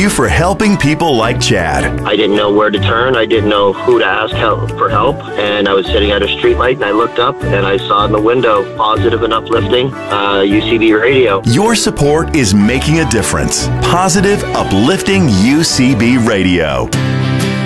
you for helping people like Chad. I didn't know where to turn. I didn't know who to ask for help. And I was sitting at a streetlight and I looked up and I saw in the window positive and uplifting UCB radio. Your support is making a difference. Positive, uplifting UCB radio.